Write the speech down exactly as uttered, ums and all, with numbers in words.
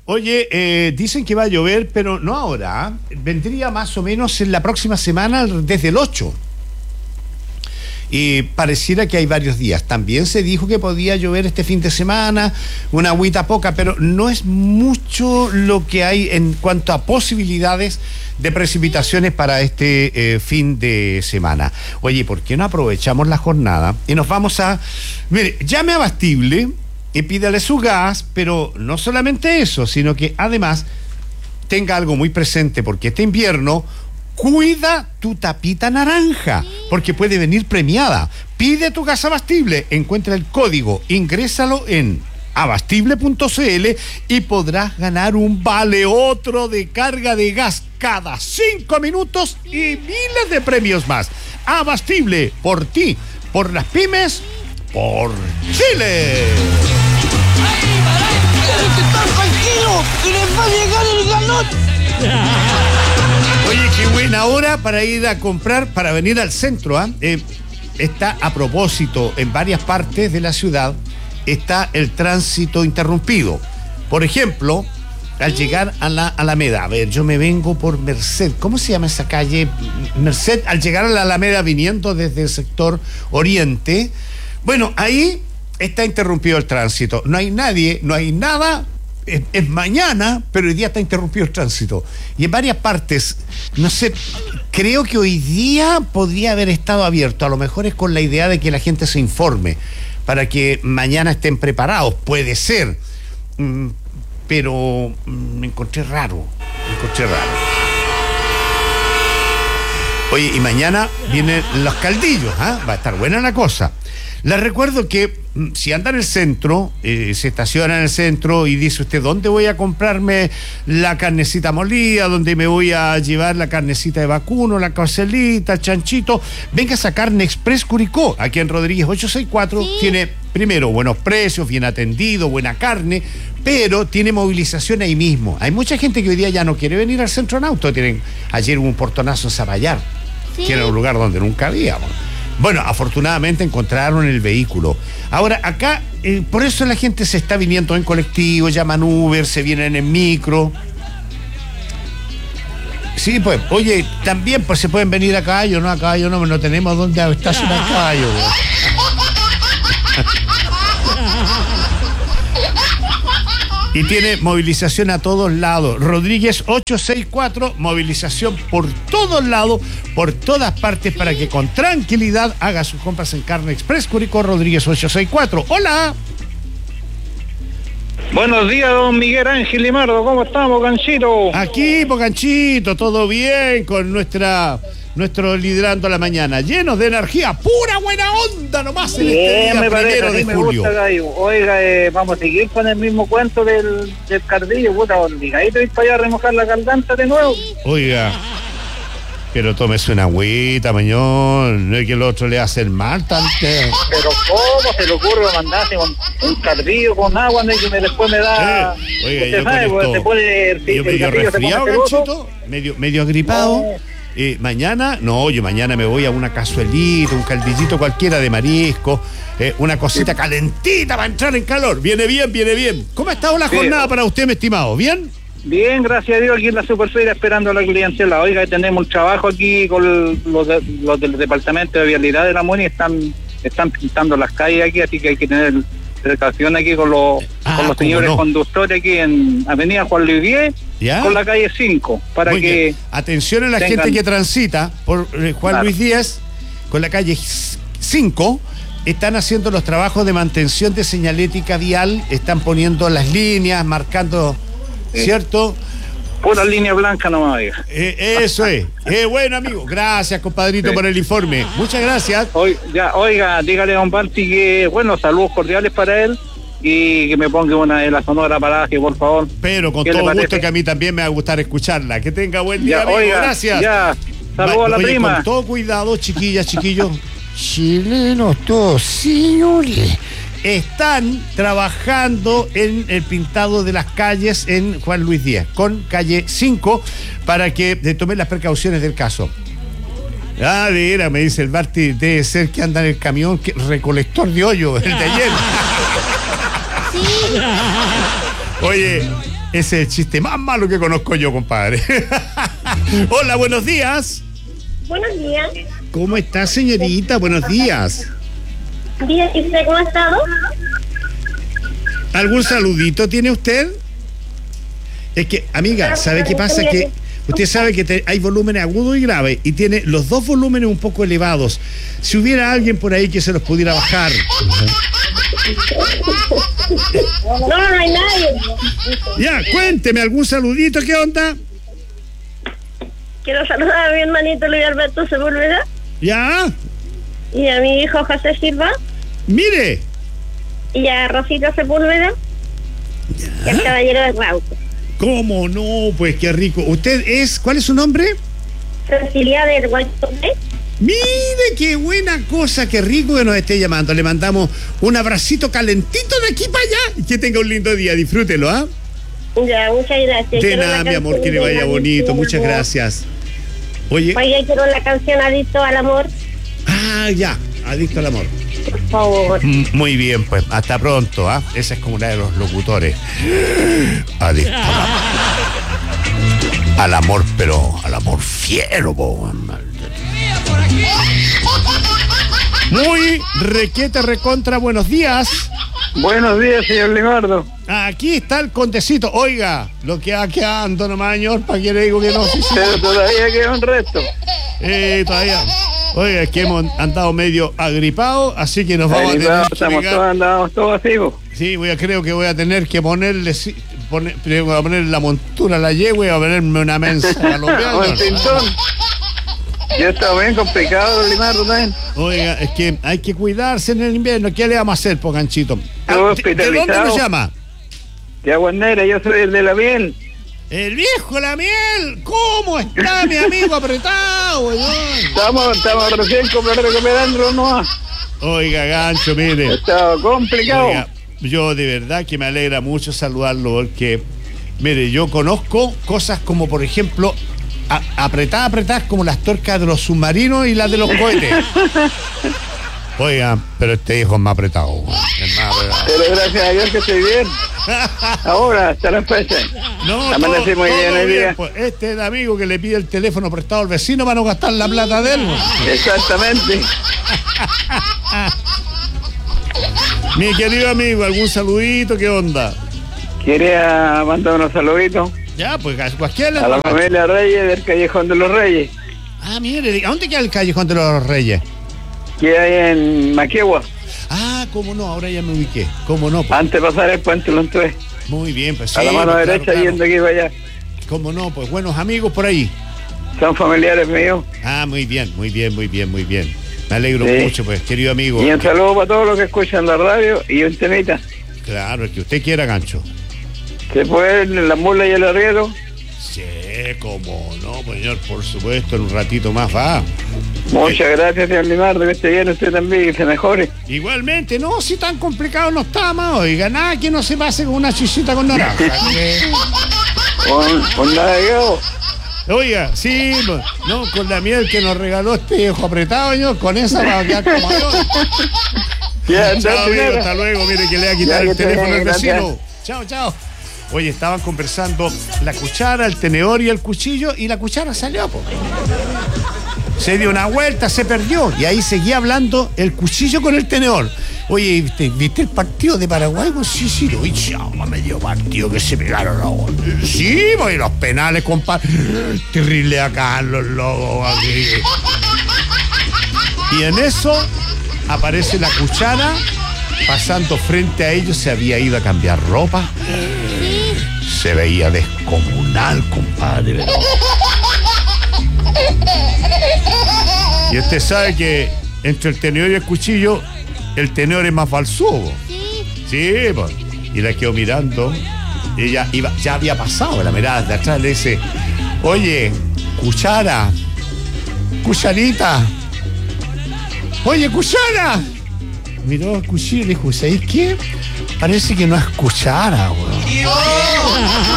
Oye, eh, dicen que va a llover, pero no ahora. ¿eh? Vendría más o menos en la próxima semana, desde el ocho. Y pareciera que hay varios días. También se dijo que podía llover este fin de semana, una agüita poca, pero no es mucho lo que hay en cuanto a posibilidades de precipitaciones para este eh, fin de semana. Oye, ¿por qué no aprovechamos la jornada y nos vamos a... Mire, llame a Abastible y pídale su gas, pero no solamente eso, sino que además tenga algo muy presente, porque este invierno... Cuida tu tapita naranja, porque puede venir premiada. Pide tu gas Abastible, encuentra el código, ingrésalo en abastible punto cl y podrás ganar un vale otro de carga de gas cada cinco minutos y miles de premios más. Abastible, por ti, por las pymes, por Chile. ¡Tranquilo! ¡Que les va a llegar el galón! Oye, qué buena hora para ir a comprar, para venir al centro. ¿eh? Eh, está a propósito, en varias partes de la ciudad está el tránsito interrumpido. Por ejemplo, al llegar a la Alameda, a ver, yo me vengo por Merced, ¿cómo se llama esa calle? Merced, al llegar a la Alameda viniendo desde el sector oriente, bueno, ahí está interrumpido el tránsito. No hay nadie, no hay nada. Es, es mañana, pero hoy día está interrumpido el tránsito. Y en varias partes, no sé, creo que hoy día podría haber estado abierto. A lo mejor es con la idea de que la gente se informe, para que mañana estén preparados. Puede ser. Mm, pero mm, me encontré raro. Me encontré raro. Oye, y mañana vienen los caldillos, ¿ah? ¿eh? Va a estar buena la cosa. Les recuerdo que si anda en el centro, eh, se estaciona en el centro y dice usted, ¿dónde voy a comprarme la carnecita molida? ¿Dónde me voy a llevar la carnecita de vacuno, la cacelita, el chanchito? Venga a Carne Express Curicó, aquí en Rodríguez ochocientos sesenta y cuatro. Sí. Tiene, primero, buenos precios, bien atendido, buena carne, pero tiene movilización ahí mismo. Hay mucha gente que hoy día ya no quiere venir al centro en auto. Tienen, ayer hubo un portonazo en Zapallar, sí, que era un lugar donde nunca habíamos. Bueno, afortunadamente encontraron el vehículo. Ahora, acá, eh, por eso la gente se está viniendo en colectivo, llaman Uber, se vienen en micro. Sí, pues, oye, también pues se pueden venir a caballo, ¿no? A caballo no, no tenemos dónde estacionar caballo. Y tiene movilización a todos lados. Rodríguez ochocientos sesenta y cuatro, movilización por todos lados, por todas partes, para que con tranquilidad haga sus compras en Carne Express Curicó, Rodríguez ochocientos sesenta y cuatro. ¡Hola! Buenos días, don Miguel Ángel Limardo, ¿cómo estamos, Ganchito? Aquí, Ganchito, todo bien con nuestra... Nuestro liderando a la mañana, llenos de energía, pura buena onda nomás en este día me parece, primero de me julio. Gusta, Gallo. Oiga, eh, vamos a seguir con el mismo cuento del, del cardillo, puta, obligadito ir para allá a remojar la garganta de nuevo. Oiga, pero tómese una agüita, mañón, no es que el otro le hace el mal tanto. Pero ¿cómo se le ocurre mandarse con un cardillo con agua, ¿no? Que me, después me da... Eh, oiga, yo sabe, con esto, se pone el, yo el medio resfriado, Ganchito, medio, medio agripado. No. Eh, mañana, no, yo mañana me voy a una cazuelita, un caldillito cualquiera de marisco, eh, una cosita calentita para entrar en calor. Viene bien, viene bien. ¿Cómo ha estado la jornada sí. para usted, mi estimado? ¿Bien? Bien, gracias a Dios, aquí en la Superfeira esperando a la clientela. Oiga, tenemos un trabajo aquí con los, de, los del Departamento de Vialidad de la MUNI, están, están pintando las calles aquí, así que hay que tener precaución aquí con los, ah, con los señores no. conductores aquí en Avenida Juan Luis diez, ¿ya? Con la calle cinco, para Muy que... Bien. Atención a la tengan... gente que transita por Juan claro. Luis diez, con la calle cinco, están haciendo los trabajos de mantención de señalética vial, están poniendo las líneas, marcando, sí. ¿cierto? Pura línea blanca nomás, oiga. Eh, eso es. Eh, bueno, amigo. Gracias, compadrito, sí. por el informe. Muchas gracias. Oiga, ya, oiga, dígale a don Barty que, bueno, saludos cordiales para él y que me ponga una de la Sonora Paraje, por favor. Pero con todo gusto, que a mí también me va a gustar escucharla. Que tenga buen día, ya, amigo. Oiga, gracias. Ya, saludos a la Oye, prima. Con todo cuidado, chiquillas, chiquillos. Chilenos todos, señores. Están trabajando en el pintado de las calles en Juan Luis diez, con calle cinco, para que tomen las precauciones del caso. Ah, mira, me dice el Barty, debe ser que anda en el camión que, recolector de hoyo, el de ayer. Sí. Oye, Ese es el chiste más malo que conozco yo, compadre. Hola, buenos días. Buenos días. ¿Cómo está, señorita? Buenos días. Bien, ¿y usted cómo ha estado? ¿Algún saludito tiene usted? Es que, amiga, ¿sabe qué pasa? Que usted sabe que te, hay volúmenes agudos y graves y tiene los dos volúmenes un poco elevados. Si hubiera alguien por ahí que se los pudiera bajar. No, no hay nadie. Ya, cuénteme, ¿algún saludito? ¿Qué onda? Quiero saludar a mi hermanito Luis Alberto Sepúlveda Ya. y a mi hijo José Silva Mire. y a Rosita Sepúlveda y al caballero de Rauco. ¿Cómo no? Pues qué rico. ¿Usted es? ¿Cuál es su nombre? Cecilia del Guaytopé. Mire qué buena cosa, qué rico que nos esté llamando. Le mandamos un abracito calentito de aquí para allá y que tenga un lindo día. Disfrútelo, ¿ah? Ya, muchas gracias. De Quiero nada, la mi amor, canción que le de vaya Adicto bonito. al Muchas Amor. gracias. Oye. Oye, quiero la canción Adicto al Amor, Ah, ya. Adicto al amor. por favor. Mm, Muy bien, pues. Hasta pronto, ¿ah? Esa es como una de los locutores. Adicto al amor. Al amor, pero al amor fiero, po. Muy requete recontra, buenos días. Buenos días, señor Limardo. Aquí está el contecito. Oiga, lo que va quedando nomás, señor, para que le digo que no. Sí, sí. Pero todavía queda un resto. Eh, todavía. Oiga, es que hemos andado medio agripados, así que nos vamos Ahí a tener vamos, que estamos pegar. todos, andamos todos así, po. Sí, voy a, creo que voy a tener que ponerle, sí, poner, voy a poner la montura a la yegua y a ponerme una mensa a los Un tintón. Yo estaba bien complicado, Limardo, también. Oiga, es que hay que cuidarse en el invierno. ¿Qué le vamos a hacer, po, ganchito? Todo Ah, ¿de, ¿De dónde hospitalizado. nos llama? De Aguanera, yo soy el de la miel. El viejo la miel. ¿Cómo está mi amigo apretado, weón? Estamos, estamos recién como recuperándolo nomás. Oiga, gancho, mire. Estaba complicado. Oiga, yo de verdad que me alegra mucho saludarlo porque, mire, yo conozco cosas como, por ejemplo, a- apretadas, apretadas como las tuercas de los submarinos y las de los cohetes. Oiga, pero este hijo es más apretado. weón. Es más apretado. Pero gracias a Dios que estoy bien. Ahora, hasta las fechas. No, Amanecí todo- muy bien todo hoy bien, día. pues. Este es el amigo que le pide el teléfono prestado al vecino para no gastar la plata de él. weón. Exactamente. Mi querido amigo, ¿algún saludito? ¿Qué onda? Quería mandar unos saluditos Ya, pues, cualquiera. a la familia Reyes del Callejón de los Reyes, Ah, mire, ¿a dónde queda el Callejón de los Reyes? que hay en Maquegua, Ah, cómo no, ahora ya me ubiqué. ¿Cómo no? Pues, antes de pasar el puente Lontué, muy bien, pues sí. a la mano pues, derecha claro, claro. yendo aquí para allá. ¿Cómo no? Pues buenos amigos por ahí. Son familiares míos. Ah, muy bien, muy bien, muy bien, muy bien. Me alegro Sí. mucho, pues, querido amigo. Y un saludo para todos los que escuchan la radio y un temita. Claro, el que usted quiera, gancho. ¿Se puede la mula y el arriero? Sí, cómo no, pues, señor, por supuesto, en un ratito más va. Muchas gracias, señor Limardo, que esté bien usted también y se mejore. Igualmente, no, si tan complicado no está más, oiga, nada que no se pase con una chisita con naranja. que- Con, con nada de yo. Oiga, sí, no, no, con la miel que nos regaló este viejo apretado, señor, con esa va a quedar como yo. Ya, Chao, andate, amigo, nena. hasta luego, mire que le va a quitar Ya, el que te teléfono al vaya, vecino. Chao, chao. Oye, estaban conversando la cuchara, el tenedor y el cuchillo, y la cuchara salió, po. Se dio una vuelta, se perdió, y ahí seguía hablando el cuchillo con el tenedor. Oye, ¿viste, ¿viste el partido de Paraguay? Pues sí, sí, lo vi, chama, medio partido que se pegaron los goles. Sí, pues, y los penales, compadre. Terrible acá, los logos aquí. Y en eso aparece la cuchara, pasando frente a ellos, se había ido a cambiar ropa. Se veía descomunal, compadre. pero- Y usted sabe que entre el tenedor y el cuchillo, el tenedor es más falsudo. Sí, pues. Y la quedó mirando. Ella iba, ya había pasado, la mirada de atrás le dice: oye, cuchara, cucharita, oye, cuchara. Miró el cuchillo y le dijo: ¿sabes qué? Parece que no es cuchara, weón.